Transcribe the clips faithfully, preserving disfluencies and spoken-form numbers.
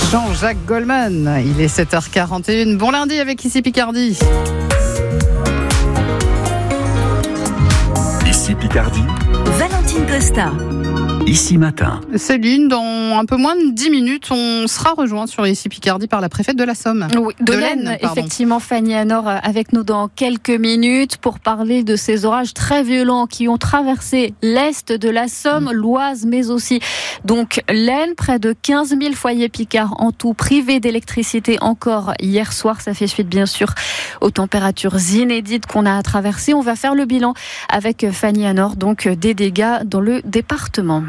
Jean-Jacques Goldman. Il est sept heures quarante et une. Bon lundi avec Ici Picardie. Ici Picardie. Valentine Costa. Ici Matin. Céline, dans un peu moins de dix minutes, on sera rejoint sur Ici Picardie par la préfète de la Somme. Oui, de, de l'Aisne, effectivement, Fanny Anor avec nous dans quelques minutes pour parler de ces orages très violents qui ont traversé l'Est de la Somme, mmh. l'Oise, mais aussi donc l'Aisne. Près de quinze mille foyers picards en tout privés d'électricité encore hier soir. Ça fait suite, bien sûr, aux températures inédites qu'on a traversées. On va faire le bilan avec Fanny Anor, donc des dégâts dans le département.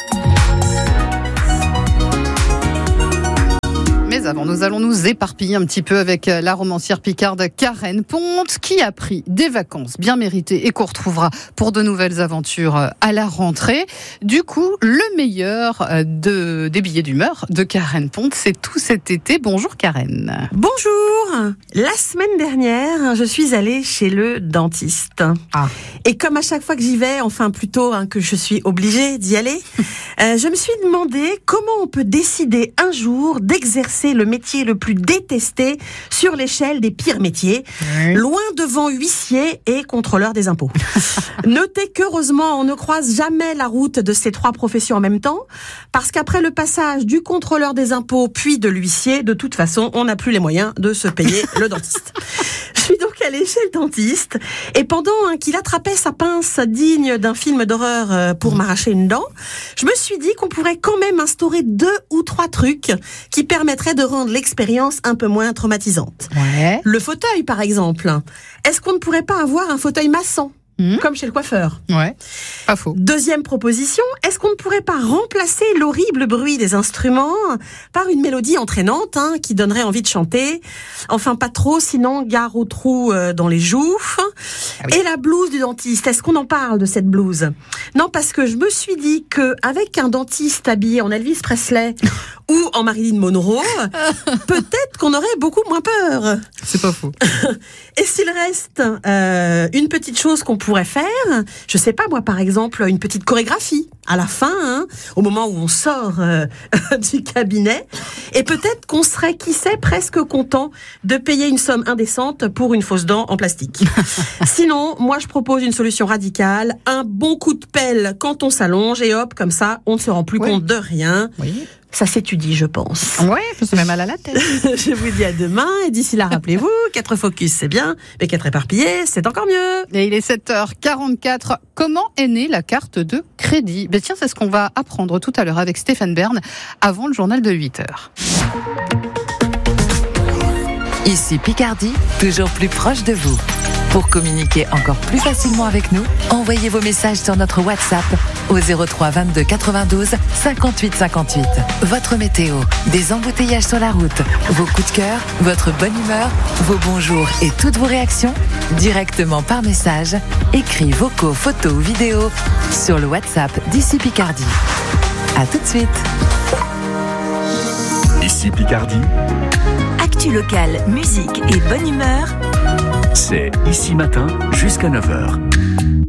Mais avant, nous allons nous éparpiller un petit peu avec la romancière picarde Karen Ponte, qui a pris des vacances bien méritées et qu'on retrouvera pour de nouvelles aventures à la rentrée. Du coup, le meilleur de, des billets d'humeur de Karen Ponte, c'est tout cet été. Bonjour Karen. Bonjour. La semaine dernière, je suis allée chez le dentiste. Ah. Et comme à chaque fois que j'y vais, enfin plutôt hein, que je suis obligée d'y aller, euh, je me suis demandé comment on peut décider un jour d'exercer le métier le plus détesté sur l'échelle des pires métiers, oui. loin devant huissier et contrôleur des impôts. Notez qu'heureusement, on ne croise jamais la route de ces trois professions en même temps, parce qu'après le passage du contrôleur des impôts puis de l'huissier, de toute façon, on n'a plus les moyens de se payer le dentiste. Je suis donc allée chez le dentiste et pendant hein, qu'il attrapait sa pince digne d'un film d'horreur euh, pour mmh. m'arracher une dent, je me suis dit qu'on pourrait quand même instaurer deux ou trois trucs qui permettraient de rendre l'expérience un peu moins traumatisante. Ouais. Le fauteuil, par exemple. Est-ce qu'on ne pourrait pas avoir un fauteuil massant ? Mmh. Comme chez le coiffeur. Ouais, pas faux. Deuxième proposition, est-ce qu'on ne pourrait pas remplacer l'horrible bruit des instruments par une mélodie entraînante hein, qui donnerait envie de chanter ? Enfin, pas trop, sinon gare au trou euh, dans les joues. Ah oui. Et la blouse du dentiste, est-ce qu'on en parle de cette blouse ? Non, parce que je me suis dit qu'avec un dentiste habillé en Elvis Presley ou en Marilyn Monroe, peut-être qu'on aurait beaucoup moins peur. C'est pas faux. Et s'il reste euh, une petite chose qu'on pourrait faire, je sais pas moi par exemple, une petite chorégraphie à la fin, hein, au moment où on sort euh, du cabinet, et peut-être qu'on serait, qui sait, presque content de payer une somme indécente pour une fausse dent en plastique. Sinon, moi je propose une solution radicale, un bon coup de pelle quand on s'allonge et hop, comme ça, on ne se rend plus oui. compte de rien. Oui. Ça s'étudie, je pense. Ouais, je me suis même mal à la tête. Je vous dis à demain, et d'ici là, rappelez-vous, quatre focus, c'est bien, mais quatre éparpillés, c'est encore mieux. Et il est sept heures quarante-quatre. Comment est née la carte de crédit ? Ben tiens, c'est ce qu'on va apprendre tout à l'heure avec Stéphane Bern, avant le journal de huit heures. Ici Picardie, toujours plus proche de vous. Pour communiquer encore plus facilement avec nous, envoyez vos messages sur notre WhatsApp au zéro trois vingt-deux quatre-vingt-douze cinquante-huit cinquante-huit. Votre météo, des embouteillages sur la route, vos coups de cœur, votre bonne humeur, vos bonjours et toutes vos réactions directement par message, écrits, vocaux, photos ou vidéos sur le WhatsApp d'Ici Picardie. À tout de suite. Ici Picardie. Actu locale, musique et bonne humeur. C'est Ici Matin jusqu'à neuf heures.